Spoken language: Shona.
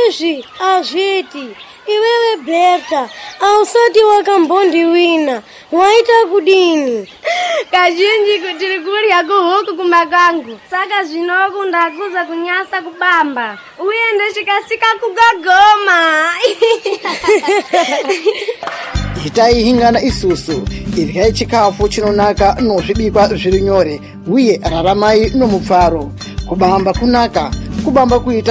izvi azviti. Iwewe Berta, ausati wakambondi wina. Waita kudini? Kazhinji kuti kurya kuhuku kumakangu. Saka zvinoku ndakuza kunyasa kubamba. Uye ndashikasika kugagoma. Itai hingana isusu. Iryai chikafu chinonaka nozvibikwa zviri nyore. Uye raramai nomupfaro. Kubamba kunaka, kubamba kuita